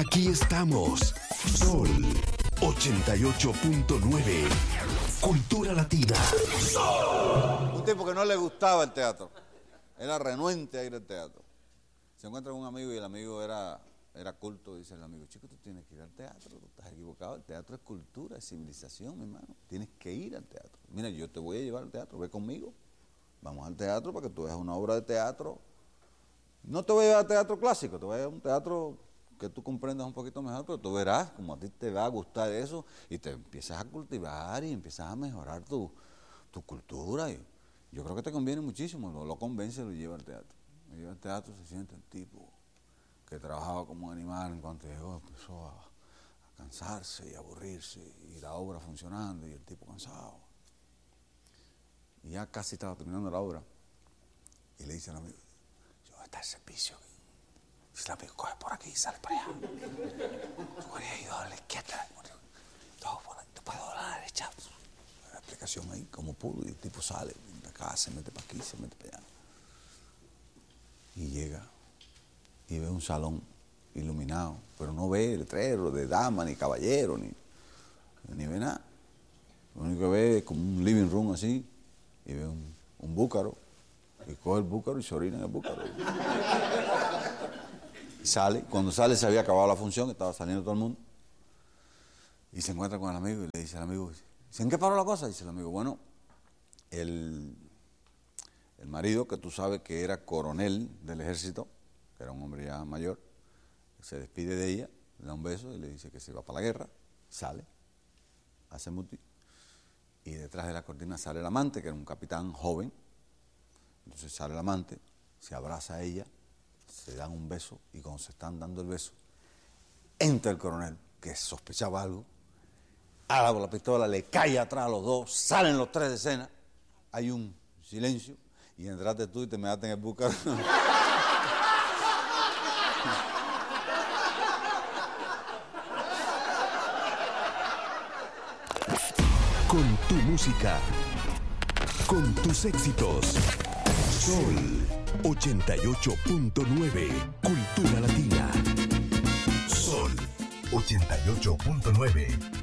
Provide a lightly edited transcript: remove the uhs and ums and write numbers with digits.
Aquí estamos. Sol 88.9. Cultura Latina. Un tipo que no le gustaba el teatro. Era renuente a ir al teatro. Se encuentra con un amigo y el amigo era culto. Dice el amigo: chico, tú tienes que ir al teatro. Tú estás equivocado. El teatro es cultura, es civilización, mi hermano. Tienes que ir al teatro. Mira, yo te voy a llevar al teatro. Ve conmigo. Vamos al teatro para que tú veas una obra de teatro. No te voy a llevar al teatro clásico. Te voy a llevar a un teatro que tú comprendas un poquito mejor, pero tú verás como a ti te va a gustar eso y te empiezas a cultivar y empiezas a mejorar tu cultura. Y yo creo que te conviene muchísimo. Lo convence, lo lleva al teatro. Lo lleva al teatro, se siente el tipo que trabajaba como un animal. En cuanto llegó, empezó a cansarse y a aburrirse, y la obra funcionando y el tipo cansado. Y ya casi estaba terminando la obra y le dice al amigo: ¿dónde está el servicio? Dice el amigo: coge por aquí y sale para allá. Coge ahí, a la izquierda. Te puedo dar a la derecha. La explicación ahí, como pudo, y el tipo sale de acá, se mete para aquí, se mete para allá. Y llega y ve un salón iluminado, pero no ve letrero de dama, ni caballero, ni ve nada. Lo único que ve es como un living room así, y ve un búcaro, y coge el búcaro y se orina en el búcaro. Y sale, cuando sale se había acabado la función, estaba saliendo todo el mundo, y se encuentra con el amigo y le dice al amigo: ¿en qué paró la cosa? Dice el amigo: bueno, el marido, que tú sabes que era coronel del ejército, que era un hombre ya mayor, se despide de ella, le da un beso y le dice que se va para la guerra, sale, hace muti, y detrás de la cortina sale el amante, que era un capitán joven. Entonces sale el amante, se abraza a ella, se dan un beso, y cuando se están dando el beso, entra el coronel, que sospechaba algo, ala con la pistola, le cae atrás a los dos, salen los tres de escena, hay un silencio, y entraste tú y te measte en el búcaro. Con tu música, con tus éxitos. Sol 88.9. Cultura Latina. Sol 88.9.